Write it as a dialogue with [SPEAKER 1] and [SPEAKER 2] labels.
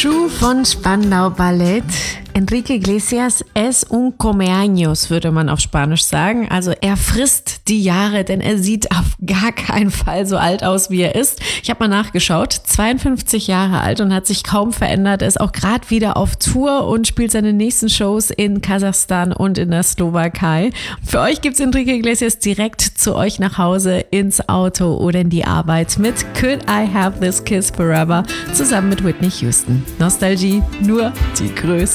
[SPEAKER 1] True von Spandau Ballet. Enrique Iglesias es un cumpleaños, würde man auf Spanisch sagen. Also er frisst die Jahre, denn er sieht auf gar keinen Fall so alt aus, wie er ist. Ich habe mal nachgeschaut, 52 Jahre alt und hat sich kaum verändert. Er ist auch gerade wieder auf Tour und spielt seine nächsten Shows in Kasachstan und in der Slowakei. Für euch gibt's Enrique Iglesias direkt zu euch nach Hause, ins Auto oder in die Arbeit mit Could I Have This Kiss Forever zusammen mit Whitney Houston. Nostalgie, nur die größte.